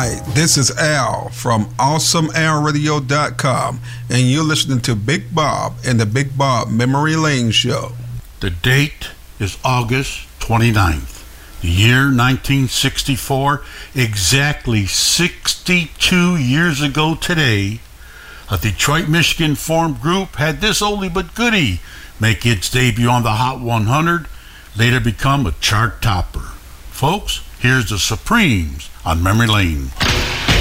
Hi, this is Al from AwesomeAlRadio.com, and you're listening to Big Bob and the Big Bob Memory Lane Show. The date is August 29th, the year 1964, exactly 62 years ago today. A Detroit, Michigan formed group had this oldie but goodie make its debut on the Hot 100, later become a chart topper. Folks, here's the Supremes on Memory Lane.